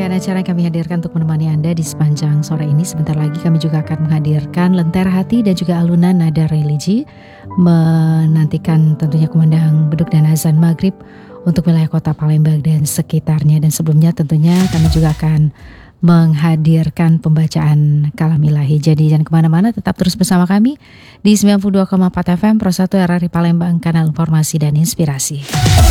rangkaian acara yang kami hadirkan untuk menemani Anda di sepanjang sore ini. Sebentar lagi kami juga akan menghadirkan Lentera Hati dan juga alunan nada religi, menantikan tentunya kumandang beduk dan azan maghrib untuk wilayah kota Palembang dan sekitarnya. Dan sebelumnya tentunya kami juga akan menghadirkan pembacaan kalam ilahi. Jadi jangan kemana-mana, tetap terus bersama kami di 92,4 FM Pro 1 RRI Palembang, kanal informasi dan inspirasi.